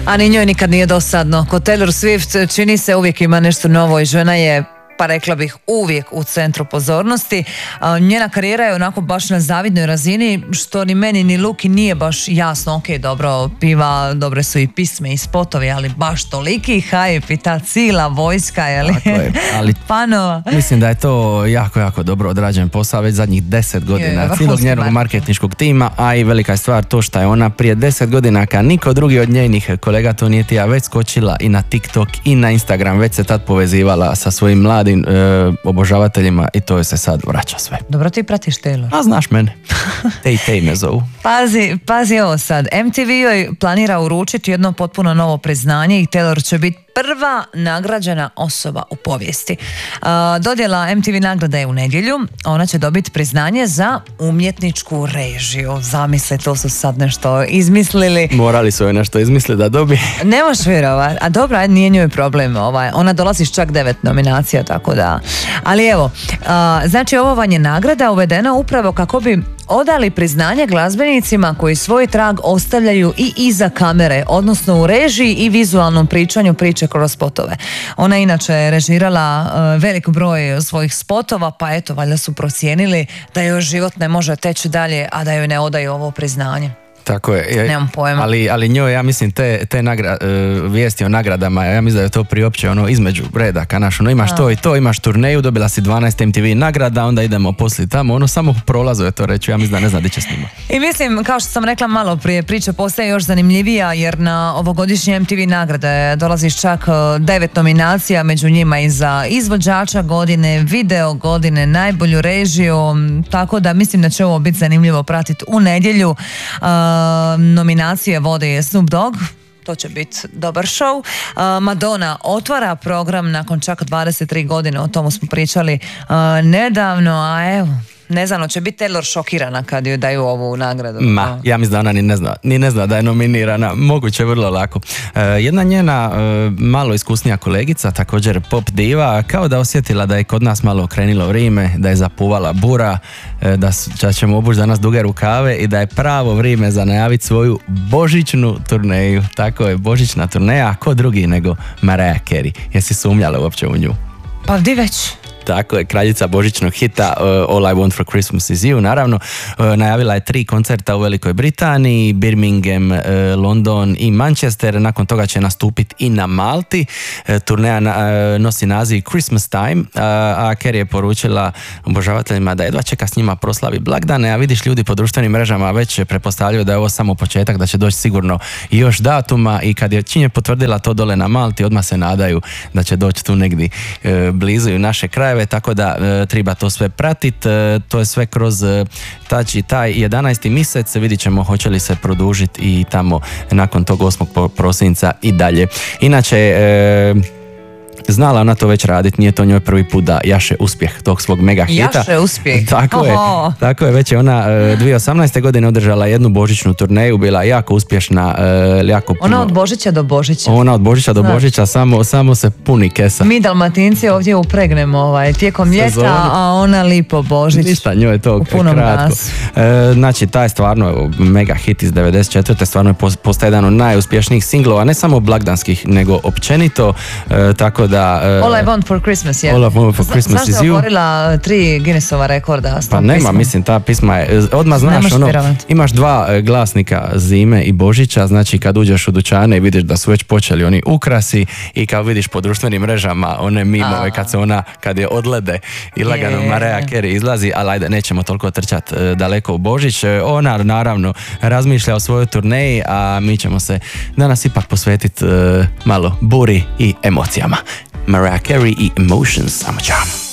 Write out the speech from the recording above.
A ni njoj nikad nije dosadno. Kod Taylor Swift čini se uvijek ima nešto novo i žena je, pa rekla bih, uvijek u centru pozornosti. Njena karijera je onako baš na zavidnoj razini, što ni meni ni Luki nije baš jasno. Ok, dobro, piva, dobre su i pisme i spotovi, ali baš toliki hype i ta cijela vojska, ali panova. Mislim da je to jako dobro odrađen posao već zadnjih 10 godina cijelog njenog marketinškog tima, a i velika je stvar to što je ona prije 10 godina, kad niko drugi od njenih kolega to nije tija, već skočila i na TikTok i na Instagram, već se tad povezivala sa svojim mladim obožavateljima i to je se sad vraća sve. Dobro, ti pratiš Taylor. A znaš mene. Tej me zovu. Pazi ovo sad. MTV joj planira uručiti jedno potpuno novo priznanje i Taylor će biti prva nagrađena osoba u povijesti. Dodjela MTV nagrada je u nedjelju. Ona će dobiti priznanje za umjetničku režiju. Zamisli, to su sad nešto izmislili. Morali su joj nešto izmisliti da dobi. Nemaš vjerovati. A dobra, nije njoj problem. Ona dolazi s čak 9 nominacija, tako da. Ali evo, znači ovo vam je nagrada uvedena upravo kako bi odali priznanje glazbenicima koji svoj trag ostavljaju i iza kamere, odnosno u režiji i vizualnom pričanju priče kroz spotove. Ona je inače režirala velik broj svojih spotova, pa eto, valjda su procijenili da joj život ne može teći dalje, a da joj ne odaju ovo priznanje. Tako je. Nemam pojma. Ali njoj, ja mislim, te vijesti o nagradama, ja mislim da je to priopće između redaka, imaš to i to, imaš turneju, dobila si 12 MTV nagrada, onda idemo poslije tamo, samo prolazu je to reći, ja mislim da ne zna di će s njima. I mislim, kao što sam rekla malo prije, priča postaje još zanimljivija, jer na ovogodišnje MTV nagrade dolaziš čak 9 nominacija, među njima i za izvođača godine, video godine, najbolju režiju, tako da mislim da će ovo biti zanimljivo pratiti u nedjelju. Nominacije vode Snoop Dogg, to će biti dobar show. Madonna otvara program nakon čak 23 godine, o tomu smo pričali nedavno, a evo, ne znam, će biti Taylor šokirana kad joj daju ovu nagradu. Ja mislim da ona ni ne zna da je nominirana, moguće vrlo lako. Jedna njena malo iskusnija kolegica, također pop diva, kao da osjetila da je kod nas malo okrenilo vrijeme, da je zapuvala bura, da ćemo obući danas duge rukave i da je pravo vrijeme za najaviti svoju božićnu turneju. Tako je, božićna turneja, ko drugi nego Mariah Carey. Jesi sumnjala uopće u nju? Pa di već? Tako je, kraljica božićnog hita All I Want for Christmas is You, naravno. Najavila je 3 koncerta u Velikoj Britaniji, Birmingham, London i Manchester. Nakon toga će nastupiti i na Malti. Turneja nosi naziv Christmas Time, a Carey je poručila obožavateljima da jedva čeka s njima proslavi blagdane, a vidiš, ljudi po društvenim mrežama već pretpostavljaju da je ovo samo početak, da će doći sigurno i još datuma, i kad je čim je potvrdila to dole na Malti, odmah se nadaju da će doći tu negdje blizu i naše krajeve, tako da treba to sve pratiti. To je sve kroz taj 11. mjesec, vidit ćemo hoće li se produžiti i tamo nakon tog 8. prosinca i dalje. Inače, znala ona to već raditi, nije to njoj prvi put da jaše uspjeh tog svog mega hita. Jaše uspjeh. Tako je, već je ona 2018. godine održala jednu božićnu turneju, bila jako uspješna, jako puno. Ona od Božića do Božića. Ona od Božića do Božića, samo se puni kesa. Mi Dalmatinci ovdje upregnemo tijekom ljeta, a ona lipo Božić. Ništa, njoj je to kratko. Znači, taj je stvarno mega hit iz 94. Stvarno je postao jedan od najuspješnijih singlova, ne samo blagdanskih, nego općenito, tako da All I Want for Christmas je. All I Want for Christmas is You. Zašto je otvorila 3 Guinnessova rekorda? Pa nema, mislim, ta pisma je, odmah znaš, imaš 2 glasnika zime i Božića, znači kad uđeš u dućane i vidiš da su već počeli oni ukrasi, i kad vidiš po društvenim mrežama one mimove kad je odlede i lagano Mariah Carey izlazi, ali ajde, nećemo toliko trčati daleko u Božić. Ona naravno razmišlja o svojoj turneji, a mi ćemo se danas ipak posvetiti malo buri i emocijama. Mariah Carey i Emotions, samo čao.